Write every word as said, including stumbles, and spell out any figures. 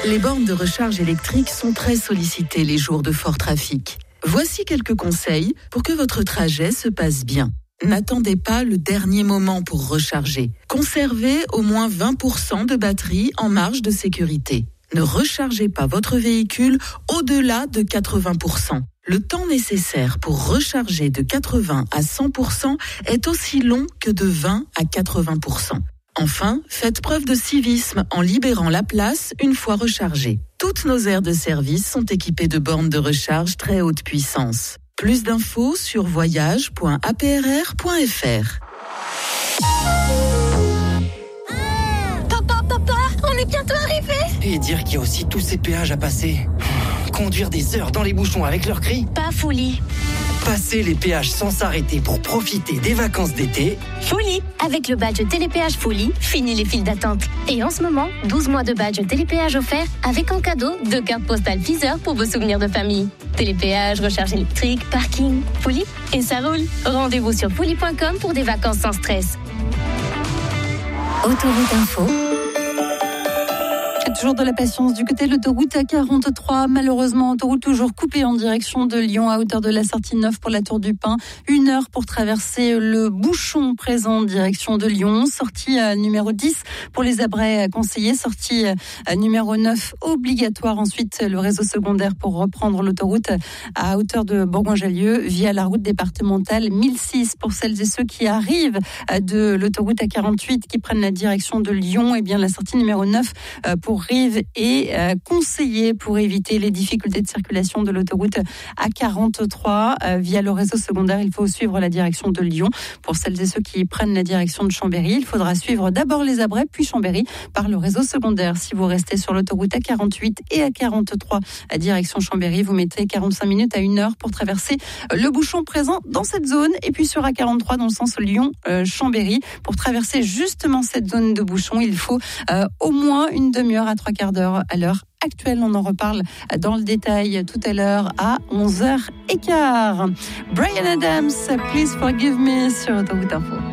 Les bornes de recharge électrique sont très sollicitées les jours de fort trafic. Voici quelques conseils pour que votre trajet se passe bien. N'attendez pas le dernier moment pour recharger. Conservez au moins vingt pour cent de batterie en marge de sécurité. Ne rechargez pas votre véhicule au-delà de quatre-vingts pour cent. Le temps nécessaire pour recharger de quatre-vingts à cent pour cent est aussi long que de vingt à quatre-vingts pour cent. Enfin, faites preuve de civisme en libérant la place une fois rechargée. Toutes nos aires de service sont équipées de bornes de recharge très haute puissance. Plus d'infos sur voyage point a p r r point f r. Papa, papa, on est bientôt arrivé. Et dire qu'il y a aussi tous ces péages à passer. Conduire des heures dans les bouchons avec leurs cris. Pas folie. Passer les péages sans s'arrêter pour profiter des vacances d'été. Folie. Avec le badge Télépéage Folie, fini les files d'attente. Et en ce moment, douze mois de badge Télépéage offert avec en cadeau deux cartes postales Deezer pour vos souvenirs de famille. Télépéage, recharge électrique, parking, Folie et ça roule. Rendez-vous sur folie point com pour des vacances sans stress. Autoroute Info. Toujours de la patience du côté de l'autoroute A quarante-trois. Malheureusement, autoroute toujours coupée en direction de Lyon à hauteur de la sortie neuf pour la Tour du Pin. Une heure pour traverser le bouchon présent en direction de Lyon. Sortie euh, numéro dix pour les abrets conseillés. Sortie euh, numéro neuf obligatoire. Ensuite, le réseau secondaire pour reprendre l'autoroute à hauteur de Bourgoin-Jallieu via la route départementale mille six pour celles et ceux qui arrivent euh, de l'autoroute A quarante-huit qui prennent la direction de Lyon. Et bien la sortie numéro neuf euh, pour Rive est euh, conseillé pour éviter les difficultés de circulation de l'autoroute A quarante-trois. Euh, via le réseau secondaire, il faut suivre la direction de Lyon. Pour celles et ceux qui prennent la direction de Chambéry, il faudra suivre d'abord les Abrets, puis Chambéry par le réseau secondaire. Si vous restez sur l'autoroute A quarante-huit et A quarante-trois à direction Chambéry, vous mettez quarante-cinq minutes à une heure pour traverser le bouchon présent dans cette zone. Et puis sur A quarante-trois, dans le sens Lyon-Chambéry, pour traverser justement cette zone de bouchon, il faut euh, au moins une demi-heure à trois quarts d'heure à l'heure actuelle. On en reparle dans le détail tout à l'heure à onze heures quinze. Bryan Adams, Please Forgive Me sur Autoroute Info.